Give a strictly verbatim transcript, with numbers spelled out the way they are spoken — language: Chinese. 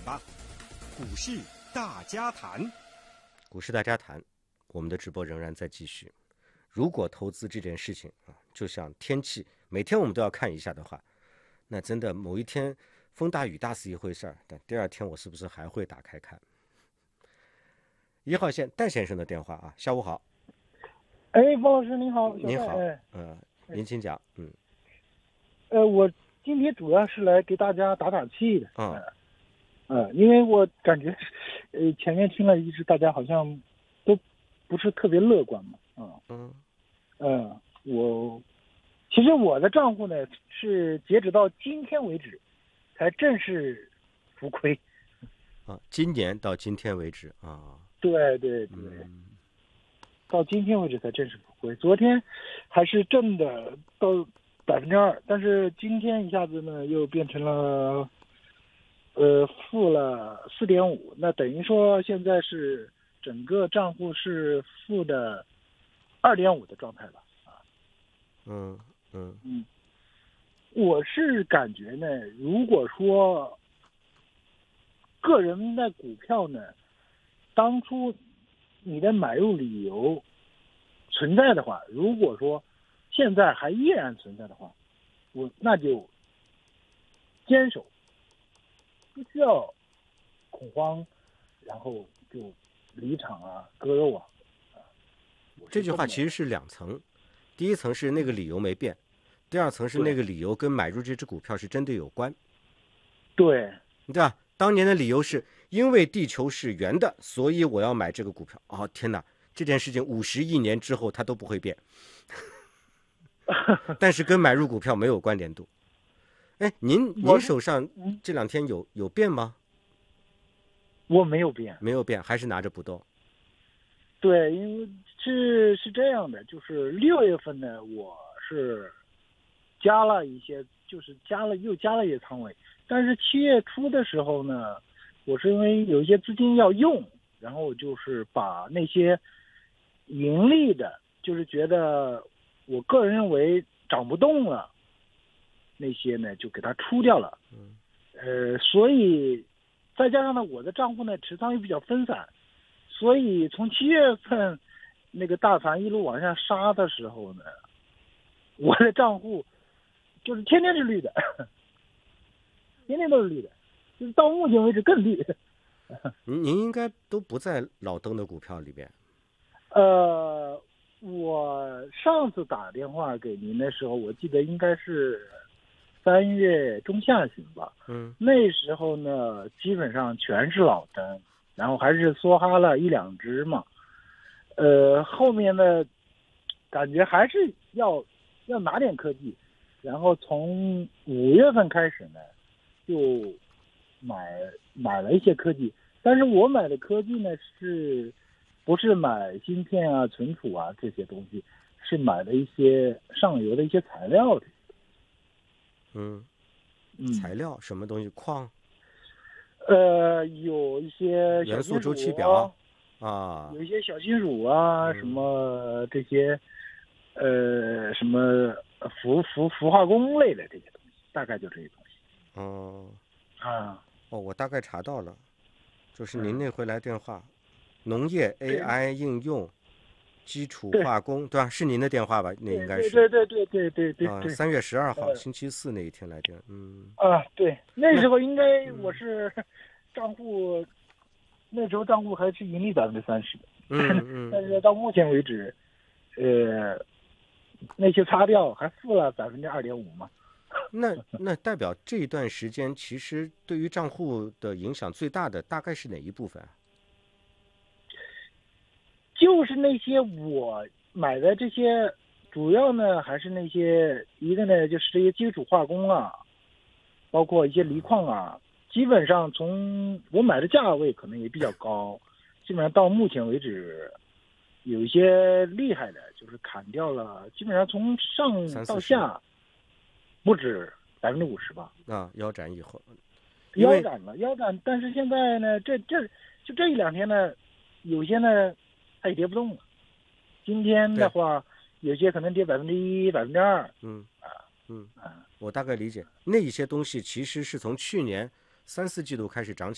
吧。股市大家谈， 股市大家谈，我们的直播仍然在继续。如果投资这件事情啊，就像天气，每天我们都要看一下的话，那真的某一天风大雨大是一回事儿，但第二天我是不是还会打开看？一号线戴先生的电话啊，下午好。 哎，方老师您好。 您好， 哎、 呃，您请讲。嗯， 呃，我今天主要是来给大家打打气的。 嗯， 呃，呃，因为我感觉，呃，前面听了一直大家好像都不是特别乐观嘛。啊、 嗯， 嗯，呃，我其实我的账户呢是截止到今天为止，才正式浮亏。 啊，今年到今天为止啊。 对对对。 嗯， 到今天为止才正式浮亏，昨天还是正的到百分之二，但是今天一下子呢又变成了呃负了四点五，那等于说现在是整个账户是负的二点五的状态了啊。 嗯嗯嗯，我是感觉呢，如果说个人的股票呢，当初你的买入理由存在的话，如果说现在还依然存在的话，我那就坚守，不需要恐慌，然后就离场啊、割肉啊。 这句话其实是两层，第一层是那个理由没变，第二层是那个理由跟买入这只股票是真的有关。 对， 对吧？当年的理由是因为地球是圆的，所以我要买这个股票。哦，天哪！这件事情五十亿年之后它都不会变，但是跟买入股票没有关联度。哎，您您手上这两天有有变吗？ 我没有变， 没有变，还是拿着不动。 对，因为是是这样的，就是六月份呢，我是加了一些，就是加了又加了一些仓位，但是七月初的时候呢，我是因为有一些资金要用，然后就是把那些盈利的，就是觉得我个人认为涨不动了，那些呢就给它出掉了。 嗯， 呃，所以再加上呢，我的账户呢持仓又比较分散，所以从七月份那个大盘一路往下杀的时候呢，我的账户就是天天是绿的，天天都是绿的，就是到目前为止更绿。 您您应该都不在老登的股票里边。 呃，我上次打电话给您的时候，我记得应该是三月中下旬吧。 嗯， 那时候呢，基本上全是老登，然后还是梭哈了一两只嘛。呃，后面呢，感觉还是要要拿点科技，然后从五月份开始呢，就买买了一些科技，但是我买的科技呢是。不是买芯片啊、存储啊这些东西，是买了一些上游的一些材料的。 嗯， 嗯， 材料什么东西？矿？ 呃，有一些小元素金属周期表啊， 有一些小金属啊， 嗯、 什么这些，呃，什么氟氟氟化工类的这些东西，大概就这些东西。 哦， 啊， 哦，我大概查到了，就是您那回来电话。嗯，农业 A I 应用基础化工， 对, 对吧？是您的电话吧？那应该是。 对对对对对对啊， 对。 三月十二号、 呃， 星期四那一天来电。嗯。 啊，对，那时候应该我是账户，那时候账户还是盈利百分之三十的。 嗯嗯。 但是到目前为止，呃，那些擦掉还负了百分之二点五嘛。 那那代表这一段时间其实对于账户的影响最大的大概是哪一部分啊？ 就是那些我买的这些，主要呢还是那些一个呢就是这些基础化工啊，包括一些锂矿啊，基本上从我买的价位可能也比较高，基本上到目前为止，有一些厉害的，就是砍掉了，基本上从上到下不止百分之五十吧。 啊，腰斩以后， 腰斩了，腰斩，但是现在呢，这这就这一两天呢，有些呢。它也跌不动了。今天的话，有些可能跌百分之一、百分之二。 嗯啊，嗯啊，我大概理解，那一些东西其实是从去年三四季度开始涨起。